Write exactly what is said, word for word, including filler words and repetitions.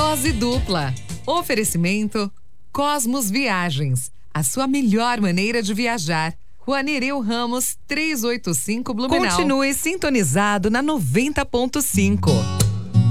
Dose dupla. Oferecimento Cosmos Viagens. A sua melhor maneira de viajar. Rua Nereu Ramos, trezentos e oitenta e cinco, Blumenau. Continue sintonizado na noventa ponto cinco.